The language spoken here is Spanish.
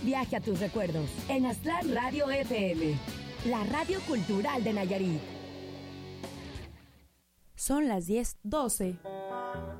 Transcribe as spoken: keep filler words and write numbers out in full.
Viaje a tus recuerdos en Aztlán Radio F M, la radio cultural de Nayarit. Son las diez doce.